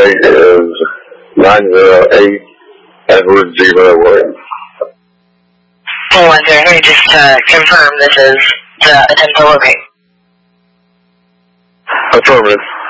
plate is 908 Edward G. Williams. 410, let me just confirm this is the attempt to locate. Affirmative.